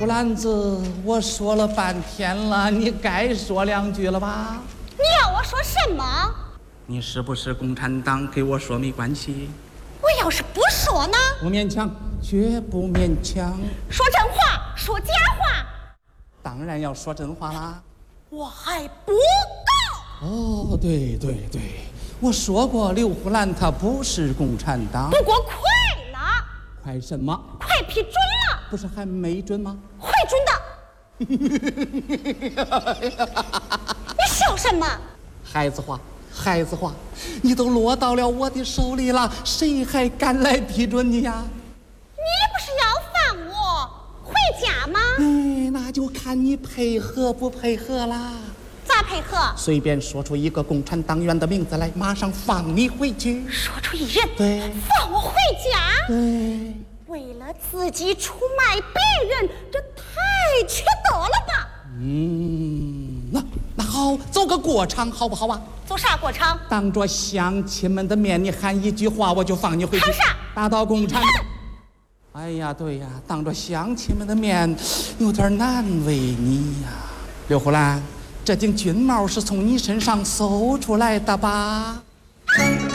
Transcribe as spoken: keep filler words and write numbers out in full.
胡兰子，我说了半天了，你该说两句了吧？ 你要我说什么？ 你是不是共产党？给我说没关系。 我要是不说呢？ 不勉强，绝不勉强。 说真话，说假话？ 当然要说真话啦。 我还不够。 哦，对对对，我说过刘胡兰他不是共产党。 不过快了。 快什么？ 快批准了。 不是还没准吗？ 会准的。你笑什么？ 孩子话，孩子话，你都落到了我的手里了，谁还敢来批准你呀？ 你不是要放我回家吗？ 哎，那就看你配合不配合啦。 咋配合？ 随便说出一个共产党员的名字来，马上放你回去。 说出一人， 对， 放我回家。 对， 为了自己出卖别人，这太缺德了吧？ 嗯，那那好，走个过场好不好啊？ 走啥过场？ 当着乡亲们的面，你喊一句话，我就放你回去。 喊啥？ 打倒共产党。哎呀，对呀，当着乡亲们的面，有点难为你呀，刘胡兰。这顶军帽是从你身上搜出来的吧？